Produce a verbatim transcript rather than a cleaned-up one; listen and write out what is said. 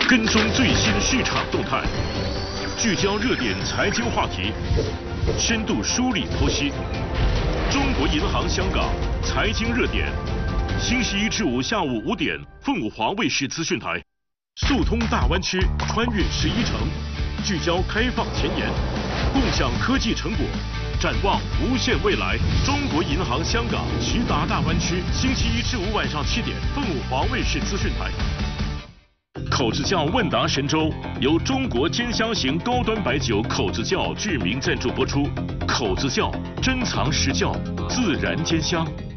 跟踪最新市场动态，聚焦热点财经话题，深度梳理剖析。中国银行香港财经热点，星期一至五下午五点，凤凰卫视资讯台。速通大湾区，穿越十一城，聚焦开放前沿，共享科技成果，展望无限未来。中国银行香港直达大湾区，星期一至五晚上七点，凤凰卫视资讯台。口子窖问答神州由中国尖香型高端白酒口子窖制名赞助播出。口子窖珍藏实窖，自然兼香。